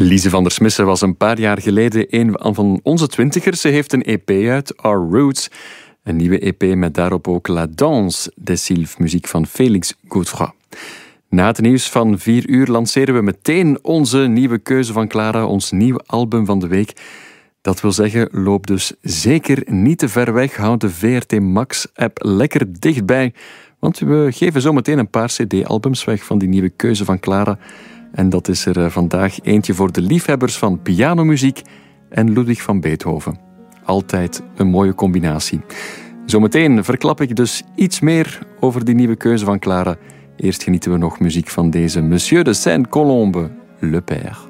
Lise van der Smissen was een paar jaar geleden een van onze twintigers. Ze heeft een EP uit, Our Roots. Een nieuwe EP met daarop ook La Danse des Sylphes, muziek van Félix Godefroy. Na het nieuws van 4 uur lanceren we meteen onze nieuwe keuze van Clara, ons nieuwe album van de week. Dat wil zeggen, loop dus zeker niet te ver weg. Houd de VRT Max-app lekker dichtbij. Want we geven zometeen een paar cd-albums weg van die nieuwe keuze van Clara. En dat is er vandaag eentje voor de liefhebbers van pianomuziek en Ludwig van Beethoven. Altijd een mooie combinatie. Zometeen verklap ik dus iets meer over die nieuwe keuze van Clara. Eerst genieten we nog muziek van deze Monsieur de Saint-Colombe, Le Père.